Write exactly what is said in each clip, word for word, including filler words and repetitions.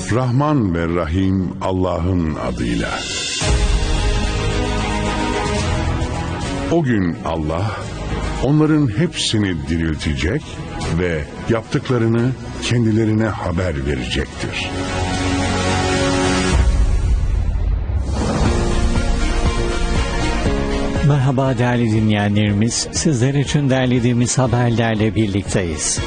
Rahman ve Rahim Allah'ın adıyla. O gün Allah onların hepsini diriltecek ve yaptıklarını kendilerine haber verecektir. Merhaba değerli dinleyenlerimiz, sizler için derlediğimiz haberlerle birlikteyiz.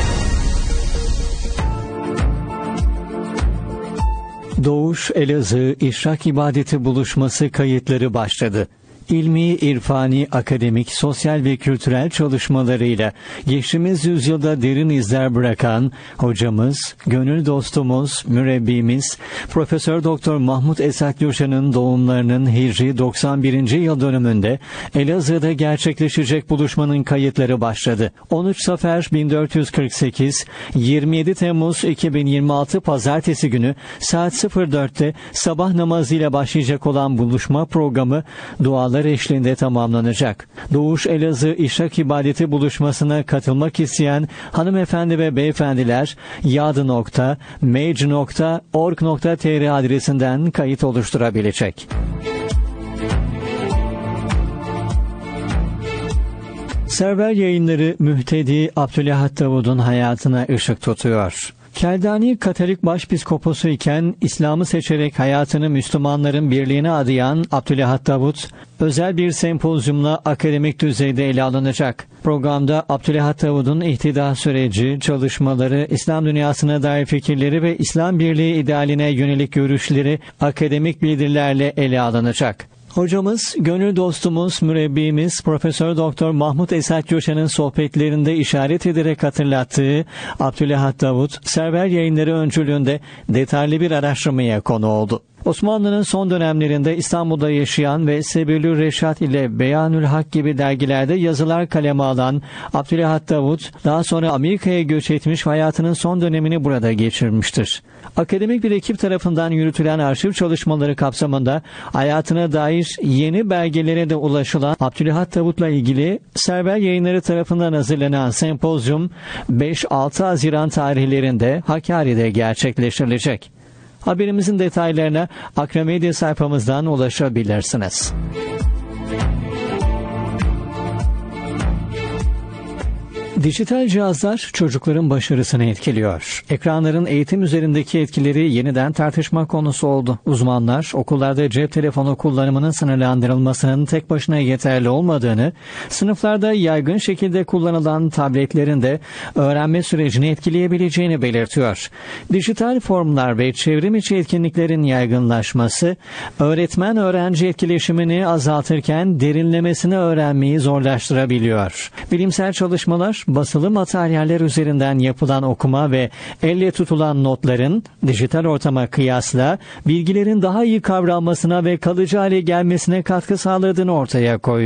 Doğuş Elazığ İşrak İbadeti Buluşması kayıtları başladı. İlmi, irfani, akademik, sosyal ve kültürel çalışmalarıyla geçtiğimiz yüzyılda derin izler bırakan hocamız, gönül dostumuz, mürebbimiz Profesör Doktor Mahmut Esat Gürşen'in doğumlarının Hicri doksan birinci yıl dönümünde Elazığ'da gerçekleşecek buluşmanın kayıtları başladı. on üç Safer bin dört yüz kırk sekiz, yirmi yedi Temmuz iki bin yirmi altı Pazartesi günü saat sıfır dörtte sabah namazıyla başlayacak olan buluşma programı dualar eşliğinde tamamlanacak. Doğuş Elazığ İşrak İbadeti Buluşmasına katılmak isteyen hanımefendi ve beyefendiler yad nokta mec nokta org nokta tr adresinden kayıt oluşturabilecek. Server Yayınları Mühtedi Abdülahat Davud'un hayatına ışık tutuyor. Keldani Katolik Başpiskoposu iken İslam'ı seçerek hayatını Müslümanların birliğine adayan Abdülahat Davud, özel bir sempozyumla akademik düzeyde ele alınacak. Programda Abdülahat Davud'un ihtida süreci, çalışmaları, İslam dünyasına dair fikirleri ve İslam birliği idealine yönelik görüşleri akademik bildirilerle ele alınacak. Hocamız, gönül dostumuz, mürebbimiz Profesör Doktor Mahmut Esat Gürşen'in sohbetlerinde işaret ederek hatırlattığı Abdülahat Davud, Server Yayınları öncülüğünde detaylı bir araştırmaya konu oldu. Osmanlı'nın son dönemlerinde İstanbul'da yaşayan ve Sebilü Reşat ile Beyanül Hak gibi dergilerde yazılar kaleme alan Abdülahat Davud, daha sonra Amerika'ya göç etmiş ve hayatının son dönemini burada geçirmiştir. Akademik bir ekip tarafından yürütülen arşiv çalışmaları kapsamında hayatına dair yeni belgelere de ulaşılan Abdülahat Davud'la ilgili Server Yayınları tarafından hazırlanan sempozyum beş altı Haziran tarihlerinde Hakkari'de gerçekleştirilecek. Haberimizin detaylarına Akramedya sayfamızdan ulaşabilirsiniz. Dijital cihazlar çocukların başarısını etkiliyor. Ekranların eğitim üzerindeki etkileri yeniden tartışma konusu oldu. Uzmanlar okullarda cep telefonu kullanımının sınırlandırılmasının tek başına yeterli olmadığını, sınıflarda yaygın şekilde kullanılan tabletlerin de öğrenme sürecini etkileyebileceğini belirtiyor. Dijital formlar ve çevrim içi etkinliklerin yaygınlaşması, öğretmen-öğrenci etkileşimini azaltırken derinlemesine öğrenmeyi zorlaştırabiliyor. Bilimsel çalışmalar, basılı materyaller üzerinden yapılan okuma ve elle tutulan notların dijital ortama kıyasla bilgilerin daha iyi kavranmasına ve kalıcı hale gelmesine katkı sağladığını ortaya koyuyor.